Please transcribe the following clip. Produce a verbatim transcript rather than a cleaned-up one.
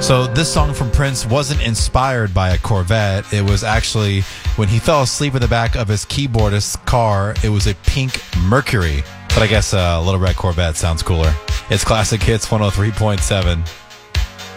So this song from Prince wasn't inspired by a Corvette. It was actually when he fell asleep in the back of his keyboardist's car. It was a pink Mercury. But I guess a Little Red Corvette sounds cooler. It's Classic Hits one oh three point seven.